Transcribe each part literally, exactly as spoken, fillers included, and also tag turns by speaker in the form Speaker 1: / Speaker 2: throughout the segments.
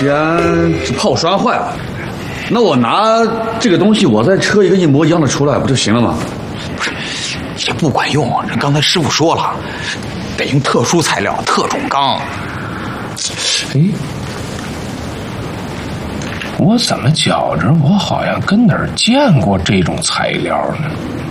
Speaker 1: 既然这炮栓坏了，那我拿这个东西，我再车一个一模一样的出来，不就行了吗？
Speaker 2: 不是，也不管用。人刚才师傅说了，得用特殊材料、特种钢。
Speaker 3: 哎，我怎么觉着我好像跟哪儿见过这种材料呢？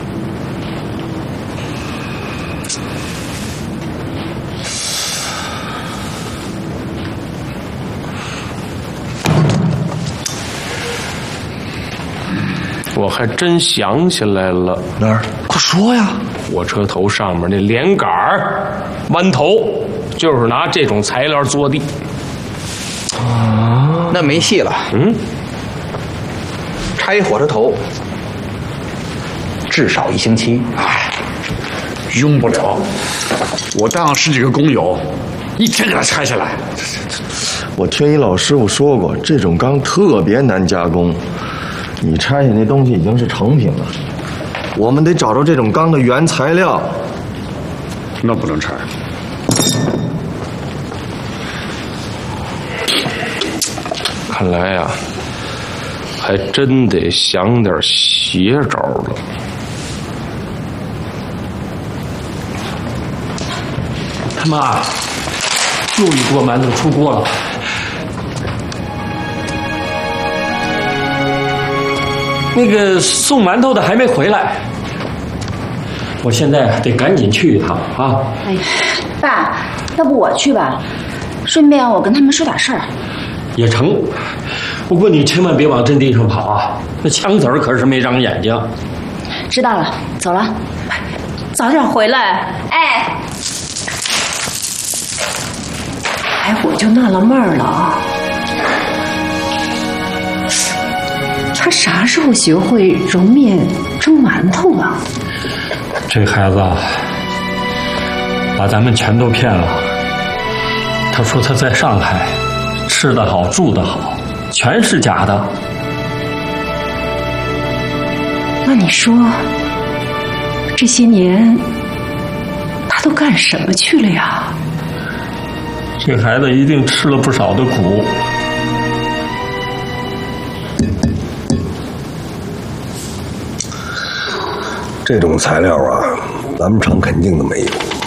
Speaker 3: 我还真想起来了，
Speaker 2: 哪儿？快说呀！
Speaker 3: 火车头上面那连杆儿、弯头，就是拿这种材料做的。
Speaker 2: 啊，那没戏了。
Speaker 3: 嗯，
Speaker 2: 拆火车头至少一星期。
Speaker 1: 哎，用不了。我带上十几个工友，一天给它拆下来。
Speaker 4: 我听一老师傅说过，这种钢特别难加工。你拆下那东西已经是成品了，我们得找着这种钢的原材料。
Speaker 1: 那不能拆。
Speaker 3: 看来呀，还真得想点邪招了。
Speaker 5: 他妈，又一锅馒头出锅了。那个送馒头的还没回来，我现在得赶紧去一趟啊！
Speaker 6: 哎，爸，要不我去吧，顺便我跟他们说点事儿。
Speaker 5: 也成，不过你千万别往阵地上跑啊，那枪子儿可是没长眼睛。
Speaker 6: 知道了，走了，早点回来。哎，
Speaker 7: 哎，我就纳了闷儿了啊。他啥时候学会揉面蒸馒头了？
Speaker 5: 这孩子啊，把咱们全都骗了。他说他在上海吃得好住得好，全是假的。
Speaker 7: 那你说这些年他都干什么去了呀？
Speaker 5: 这孩子一定吃了不少的苦。
Speaker 8: 这种材料啊，咱们厂肯定的没有。